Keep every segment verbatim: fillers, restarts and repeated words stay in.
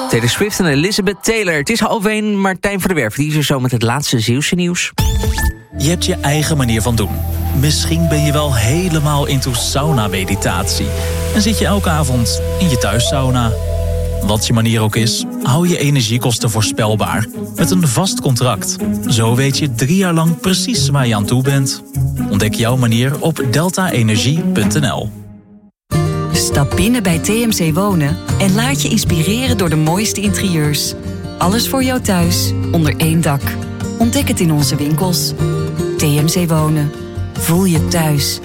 Taylor Swift en Elizabeth Taylor. Het is half één, Martijn van der Werf. Die is er zo met het laatste Zeeuwse nieuws. Je hebt je eigen manier van doen. Misschien ben je wel helemaal into sauna-meditatie. En zit je elke avond in je thuissauna. Wat je manier ook is, hou je energiekosten voorspelbaar. Met een vast contract. Zo weet je drie jaar lang precies waar je aan toe bent. Ontdek jouw manier op delta energie punt n l. Stap binnen bij T M C Wonen en laat je inspireren door de mooiste interieurs. Alles voor jou thuis, onder één dak. Ontdek het in onze winkels. T M C Wonen. Voel je thuis.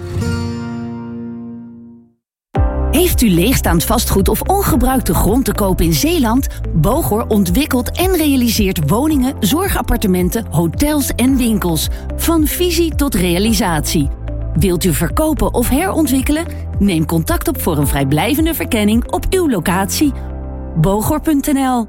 Heeft u leegstaand vastgoed of ongebruikte grond te koop in Zeeland? Bogor ontwikkelt en realiseert woningen, zorgappartementen, hotels en winkels. Van visie tot realisatie. Wilt u verkopen of herontwikkelen? Neem contact op voor een vrijblijvende verkenning op uw locatie. Bogor punt n l.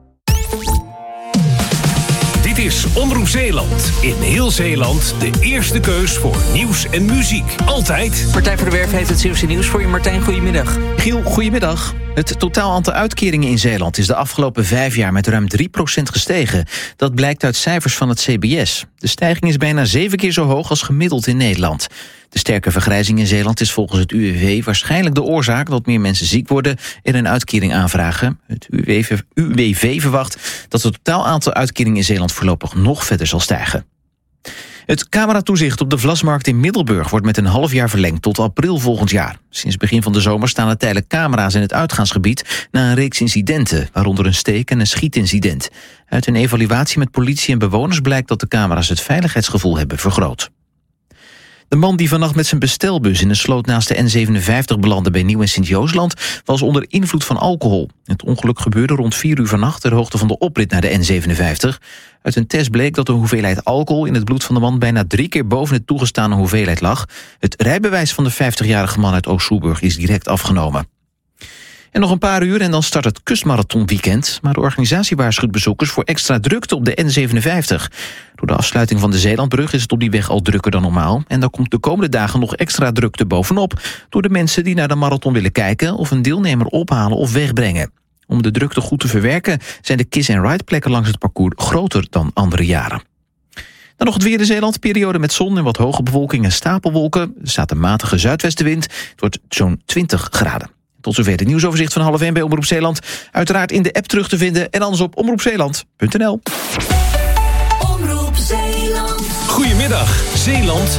Dit is Omroep Zeeland. In heel Zeeland de eerste keus voor nieuws en muziek. Altijd. Martijn van der Werf heeft het Zeeuwse nieuws voor je. Martijn, goedemiddag. Giel, goedemiddag. Het totaal aantal uitkeringen in Zeeland is de afgelopen vijf jaar met ruim drie procent gestegen. Dat blijkt uit cijfers van het C B S. De stijging is bijna zeven keer zo hoog als gemiddeld in Nederland. De sterke vergrijzing in Zeeland is volgens het U W V waarschijnlijk de oorzaak dat meer mensen ziek worden en een uitkering aanvragen. Het U W V verwacht dat het totaal aantal uitkeringen in Zeeland voorlopig nog verder zal stijgen. Het cameratoezicht op de Vlasmarkt in Middelburg wordt met een half jaar verlengd tot april volgend jaar. Sinds begin van de zomer staan er tijdelijk camera's in het uitgaansgebied na een reeks incidenten, waaronder een steek- en een schietincident. Uit een evaluatie met politie en bewoners blijkt dat de camera's het veiligheidsgevoel hebben vergroot. De man die vannacht met zijn bestelbus in een sloot naast de N zevenenvijftig belandde bij Nieuw- en Sint-Joosland was onder invloed van alcohol. Het ongeluk gebeurde rond vier uur vannacht ter hoogte van de oprit naar de N zevenenvijftig. Uit een test bleek dat de hoeveelheid alcohol in het bloed van de man bijna drie keer boven de toegestane hoeveelheid lag. Het rijbewijs van de vijftigjarige man uit Oost-Soerburg is direct afgenomen. En nog een paar uur en dan start het kustmarathonweekend. Maar de organisatie waarschuwt bezoekers voor extra drukte op de N zevenenvijftig. Door de afsluiting van de Zeelandbrug is het op die weg al drukker dan normaal. En daar komt de komende dagen nog extra drukte bovenop. Door de mensen die naar de marathon willen kijken of een deelnemer ophalen of wegbrengen. Om de drukte goed te verwerken zijn de kiss-and-ride plekken langs het parcours groter dan andere jaren. Dan nog het weer in Zeeland. Periode met zon en wat hoge bewolking en stapelwolken. Er staat een matige zuidwestenwind. Het wordt zo'n twintig graden. Tot zover het nieuwsoverzicht van half één bij Omroep Zeeland. Uiteraard in de app terug te vinden en anders op omroep zeeland punt n l. Omroep Zeeland. Goedemiddag, Zeeland